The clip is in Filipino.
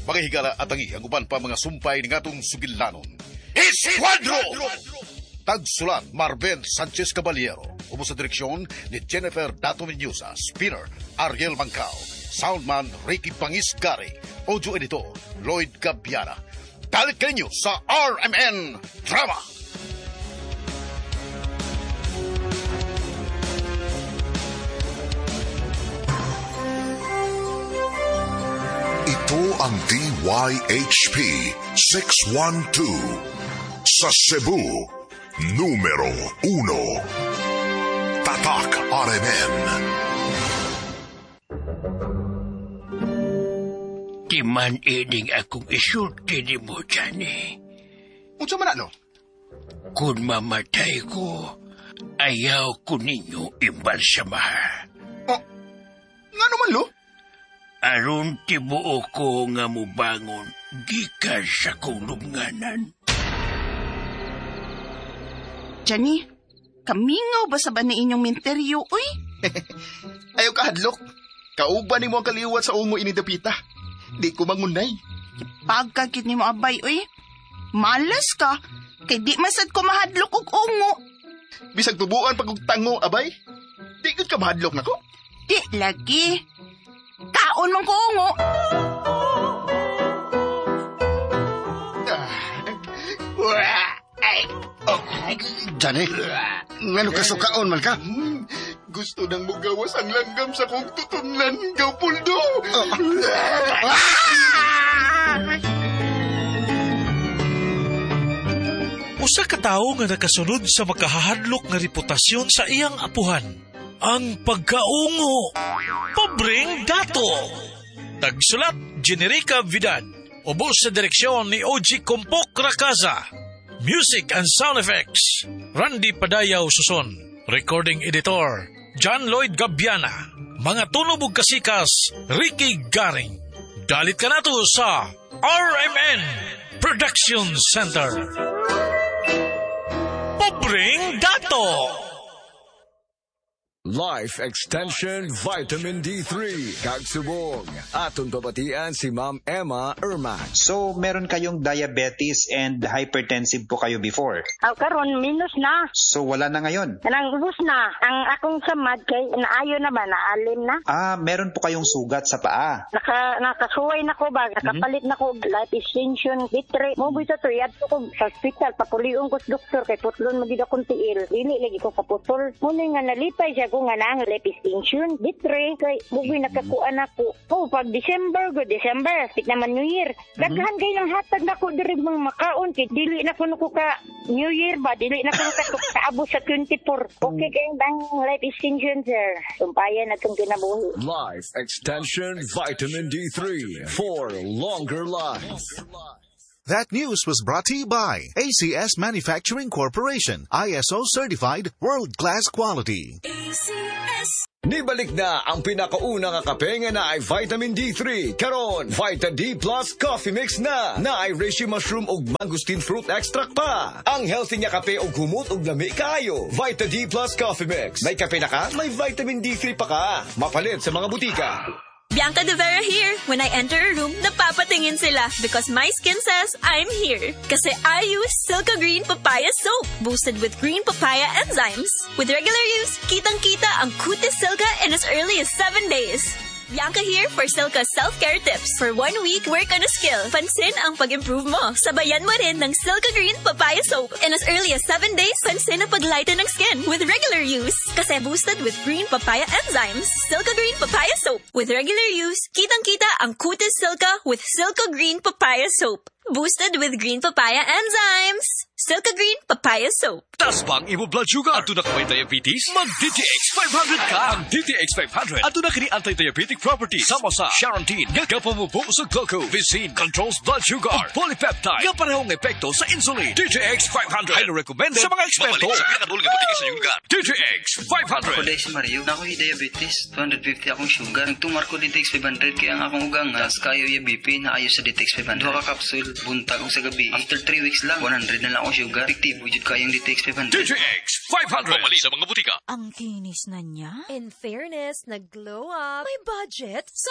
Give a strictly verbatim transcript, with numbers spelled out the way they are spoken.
mga higala at tangi ang uban pa mga sumpay ng atong sugilanon. Esquadro! Tagsulat Marben Sanchez Caballero. Umo sa direksyon ni Jennifer Dato Menyusa. Spinner Ariel Mancao. Soundman Ricky Pangisgari. Audio editor Lloyd Gabiana. Dalit kayo sa R M N Drama. Ito ang D Y H P six one two sa Cebu, numero uno. Tatak R M N. Di man ining akong isulti ni mo dyan eh. Unsa man ano? Kung mamatay ko, ayaw ko ninyo imbalsamar. Oh, nga naman lo? Aron tibuo ko nga mubangon, gikan sa kong lubnganan. Johnny, kamingaw ba sa ba na inyong minteryo, uy? Ayaw ka hadlok. Kauban ni mo ang kaliwat sa ungo inidapita. Di ko mangunay. Pagkakit ni mo abay, uy. Malas ka, kay di masad ko mahadlok og ungo. Bisag tubuan pag tango, abay. Di gud ka mahadlok nako. Di lagi. Kaon man ko ungo. Oh, Johnny, ngano ka sukaon man ka? Gusto nang mugawas ang langgam sa kong tutunlan, Gawpuldo. Usa ka tawo nga nakasunod sa makahahadlok nga reputasyon sa iyang apuhan. Ang pagkaungo. Pobreng dato. Tagsulat, Generica Vidal. Ubos sa direksyon ni O G Compok Rakaza. Music and sound effects, Randy Padayaw Suson. Recording editor, John Lloyd Gabiana. Mga tunubog kasikas, Ricky Garing. Dalit ka na to sa R M N Production Center. Pobreng dato. Life Extension Vitamin D three. Kagsubong. Atong babatian si Ma'am Emma Erman. So, meron kayong diabetes and hypertensive po kayo before? Aw, karon minus na. So, wala na ngayon? Nang ubos na. Ang akong samad kay naayo na ba, naalim na. Ah, meron po kayong sugat sa paa? Naka, nakasuway na ko ba? Nakapalit na ko life extension bitre. Mo bita to, yad ko sa hospital. Papuliong ko sa doktor kay putlon magida kong tiil. Dili lagi ko kaputol. Muna nga nalipay siya ko nga na ang life extension. Bitre, kay bugoy nakakuan ako. Oh, pag December, go December, pit naman New Year. Daghan kay ng hatag na ko diri mga makaon. Kay dili na ko nuko ka New Year ba? Dili na ko ka kaabot sa twenty-four. Okay kayong dang life extension, sir. Sumpayan na itong kinabuhi. Life Extension Vitamin D three for longer life. That news was brought to you by A C S Manufacturing Corporation, I S O certified, world-class quality. A C S. Nibalik na ang pinakauna nga kape nga na ay Vitamin D three. Karon, Vita D Plus Coffee Mix na. Na ay reishi mushroom ug mangosteen fruit extract pa. Ang healthy nga kape ug humot ug lami kaayo. Vita D Plus Coffee Mix. May kape na ka, may Vitamin D three pa ka. Mapalit sa mga butika. Bianca De Vera here. When I enter a room, napapatingin sila because my skin says I'm here. Kasi I use Silka Green Papaya Soap, boosted with green papaya enzymes. With regular use, kitang-kita ang kutis Silka in as early as seven days. Bianca here for Silka self-care tips. For one week, work on a skill. Pansin ang pag-improve mo. Sabayan mo rin ng Silka Green Papaya Soap. In as early as seven days, pansin ang pag-lighten ng skin with regular use. Kasi boosted with green papaya enzymes. Silka Green Papaya Soap. With regular use, kitang-kita ang kutis Silka with Silka Green Papaya Soap. Boosted with green papaya enzymes. Silka Green Papaya Soap. Taas bang imo blood sugar? Ato na ka may diabetes? Mag-D T X five hundred ka! Ang D T X five hundred. Ato na kini anti-diabetic properties. Sama sa Charantine. Nga kapamupo sa glucose. Visin controls blood sugar. O polypeptide. Nga parehong epekto sa insulin. D T X five hundred. Highly recommended sa mga eksperto. Mabalik sa pinakadulong ipatingin sa yuga. D T X five hundred. Ako dahil si Mario. Ako yung diabetes. two fifty akong sugar. Nagtumar ko D T X five hundred kaya ang akong ugang. Tapos kayo yung B P na ayos sa D T X five hundred. Dua ka kapsul. Buntag ko sa gabi. After three weeks lang, one hundred na lang akong sugar. Fiktibo jud kayong D T X five hundred. D T X five hundred. Pumali sa mga butika. Ang kinis na niya. In fairness, nag-glow up. May budget. So